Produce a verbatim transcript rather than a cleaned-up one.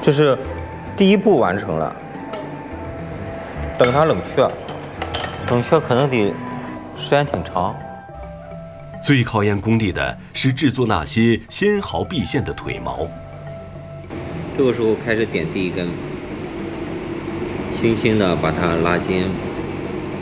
这是第一步完成了，等它冷却，冷却可能得时间挺长。 最考验功力的是制作那些纤毫毕现的腿毛。 这个时候开始点第一根，轻轻的把它拉筋。